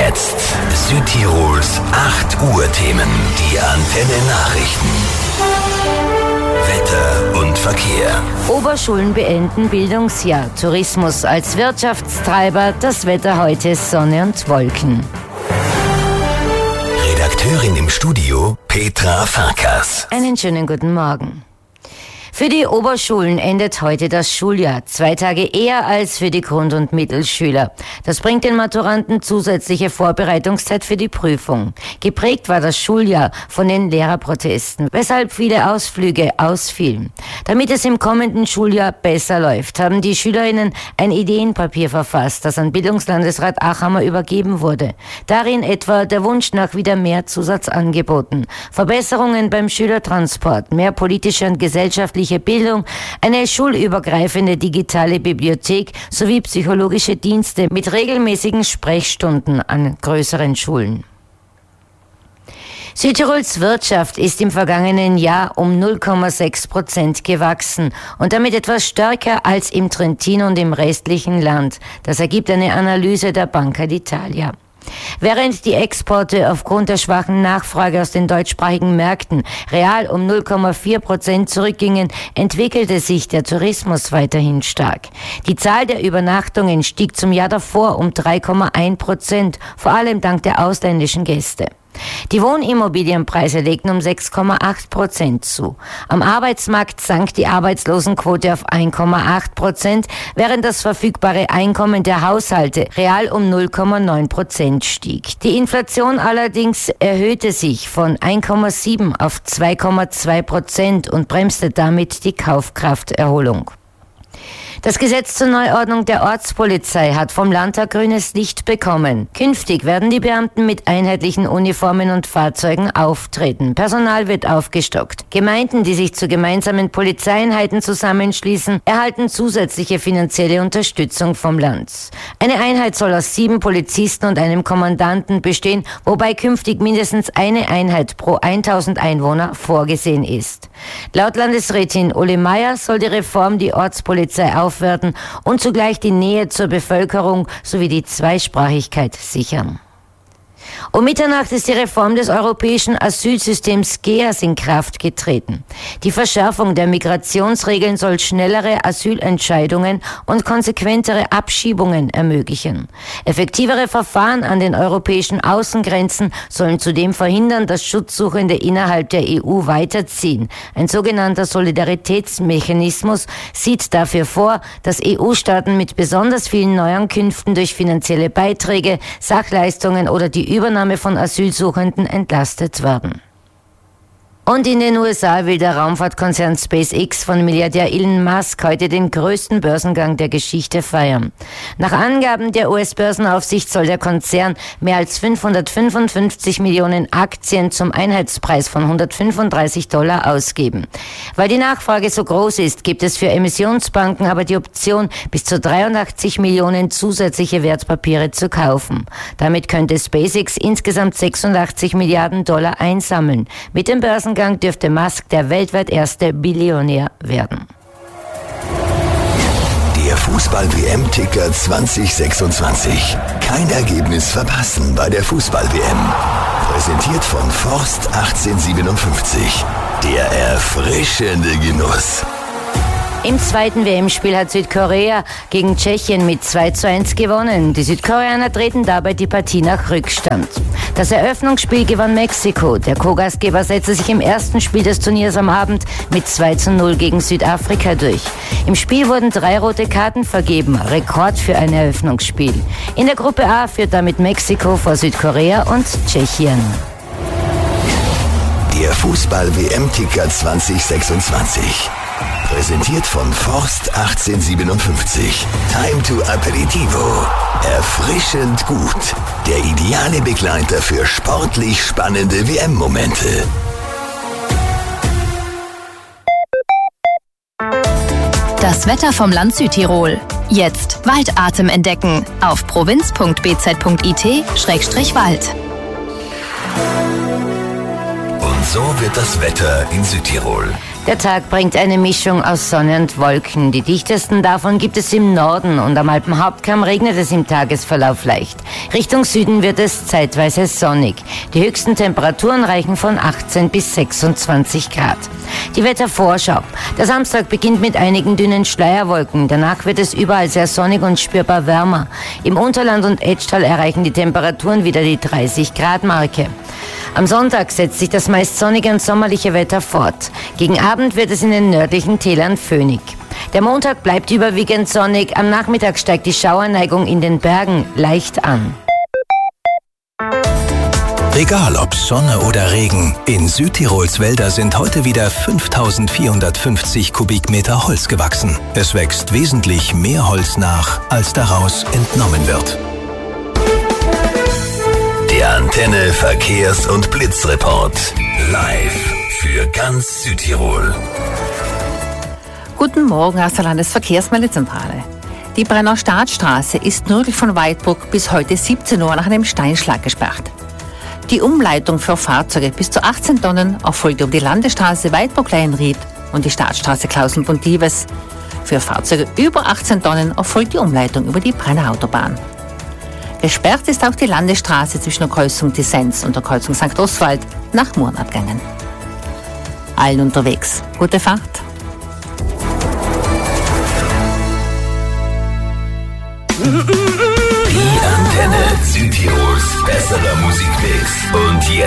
jetzt Südtirols 8 Uhr Themen. Die Antenne Nachrichten. Wetter und Verkehr. Oberschulen beenden Bildungsjahr. Tourismus als Wirtschaftstreiber. Das Wetter heute Sonne und Wolken. Redakteurin im Studio Petra Farkas. Einen schönen guten Morgen. Für die Oberschulen endet heute das Schuljahr, 2 Tage eher als für die Grund- und Mittelschüler. Das bringt den Maturanten zusätzliche Vorbereitungszeit für die Prüfung. Geprägt war das Schuljahr von den Lehrerprotesten, weshalb viele Ausflüge ausfielen. Damit es im kommenden Schuljahr besser läuft, haben die SchülerInnen ein Ideenpapier verfasst, das an Bildungslandesrat Achammer übergeben wurde. Darin etwa der Wunsch nach wieder mehr Zusatzangeboten, Verbesserungen beim Schülertransport, mehr politische und gesellschaftliche Bildung, eine schulübergreifende digitale Bibliothek sowie psychologische Dienste mit regelmäßigen Sprechstunden an größeren Schulen. Südtirols Wirtschaft ist im vergangenen Jahr um 0,6% gewachsen und damit etwas stärker als im Trentino und im restlichen Land. Das ergibt eine Analyse der Banca d'Italia. Während die Exporte aufgrund der schwachen Nachfrage aus den deutschsprachigen Märkten real um 0,4% zurückgingen, entwickelte sich der Tourismus weiterhin stark. Die Zahl der Übernachtungen stieg zum Jahr davor um 3,1%, vor allem dank der ausländischen Gäste. Die Wohnimmobilienpreise legten um 6,8% zu. Am Arbeitsmarkt sank die Arbeitslosenquote auf 1,8%, während das verfügbare Einkommen der Haushalte real um 0,9% stieg. Die Inflation allerdings erhöhte sich von 1,7 auf 2,2% und bremste damit die Kaufkrafterholung. Das Gesetz zur Neuordnung der Ortspolizei hat vom Landtag grünes Licht bekommen. Künftig werden die Beamten mit einheitlichen Uniformen und Fahrzeugen auftreten. Personal wird aufgestockt. Gemeinden, die sich zu gemeinsamen Polizeieinheiten zusammenschließen, erhalten zusätzliche finanzielle Unterstützung vom Land. Eine Einheit soll aus 7 Polizisten und einem Kommandanten bestehen, wobei künftig mindestens eine Einheit pro 1000 Einwohner vorgesehen ist. Laut Landesrätin Uli Meier soll die Reform die Ortspolizei aufwerten und zugleich die Nähe zur Bevölkerung sowie die Zweisprachigkeit sichern. Um Mitternacht ist die Reform des europäischen Asylsystems GEAS in Kraft getreten. Die Verschärfung der Migrationsregeln soll schnellere Asylentscheidungen und konsequentere Abschiebungen ermöglichen. Effektivere Verfahren an den europäischen Außengrenzen sollen zudem verhindern, dass Schutzsuchende innerhalb der EU weiterziehen. Ein sogenannter Solidaritätsmechanismus sieht dafür vor, dass EU-Staaten mit besonders vielen Neuankünften durch finanzielle Beiträge, Sachleistungen oder die Übernahme von Asylsuchenden entlastet werden. Und in den USA will der Raumfahrtkonzern SpaceX von Milliardär Elon Musk heute den größten Börsengang der Geschichte feiern. Nach Angaben der US-Börsenaufsicht soll der Konzern mehr als 555 Millionen Aktien zum Einheitspreis von $135 ausgeben. Weil die Nachfrage so groß ist, gibt es für Emissionsbanken aber die Option, bis zu 83 Millionen zusätzliche Wertpapiere zu kaufen. Damit könnte SpaceX insgesamt $86 Milliarden einsammeln. Mit dem Börsengang dürfte Musk der weltweit erste Billionär werden. Der Fußball-WM-Ticker 2026. Kein Ergebnis verpassen bei der Fußball-WM. Präsentiert von Forst 1857. Der erfrischende Genuss. Im zweiten WM-Spiel hat Südkorea gegen Tschechien mit 2:1 gewonnen. Die Südkoreaner treten dabei die Partie nach Rückstand. Das Eröffnungsspiel gewann Mexiko. Der Co-Gastgeber setzte sich im ersten Spiel des Turniers am Abend mit 2:0 gegen Südafrika durch. Im Spiel wurden 3 rote Karten vergeben. Rekord für ein Eröffnungsspiel. In der Gruppe A führt damit Mexiko vor Südkorea und Tschechien. Der Fußball-WM-Ticker 2026. Präsentiert von Forst 1857. Time to Aperitivo. Erfrischend gut. Der ideale Begleiter für sportlich spannende WM-Momente. Das Wetter vom Land Südtirol. Jetzt Waldatem entdecken auf provinz.bz.it/Wald. Und so wird das Wetter in Südtirol. Der Tag bringt eine Mischung aus Sonne und Wolken. Die dichtesten davon gibt es im Norden und am Alpenhauptkamm regnet es im Tagesverlauf leicht. Richtung Süden wird es zeitweise sonnig. Die höchsten Temperaturen reichen von 18 bis 26 Grad. Die Wettervorschau. Der Samstag beginnt mit einigen dünnen Schleierwolken. Danach wird es überall sehr sonnig und spürbar wärmer. Im Unterland und Etschtal erreichen die Temperaturen wieder die 30-Grad-Marke. Am Sonntag setzt sich das meist sonnige und sommerliche Wetter fort. Gegen Abend wird es in den nördlichen Tälern föhnig. Der Montag bleibt überwiegend sonnig. Am Nachmittag steigt die Schauerneigung in den Bergen leicht an. Egal ob Sonne oder Regen, in Südtirols Wälder sind heute wieder 5450 Kubikmeter Holz gewachsen. Es wächst wesentlich mehr Holz nach, als daraus entnommen wird. Der Antenne Verkehrs- und Blitzreport. Live für ganz Südtirol. Guten Morgen aus der Landesverkehrsmeldezentrale. Die Brenner Staatsstraße ist nördlich von Weidbruck bis heute 17 Uhr nach einem Steinschlag gesperrt. Die Umleitung für Fahrzeuge bis zu 18 Tonnen erfolgt über die Landesstraße Weidbruck-Leinried und die Staatsstraße Klausenbund-Dives. Für Fahrzeuge über 18 Tonnen erfolgt die Umleitung über die Brenner Autobahn. Gesperrt ist auch die Landesstraße zwischen der Kreuzung Tissenz und der Kreuzung St. Oswald nach Murnabgängen. Allen unterwegs gute Fahrt. Die Antenne Südtirols besserer Musikmix. Und jetzt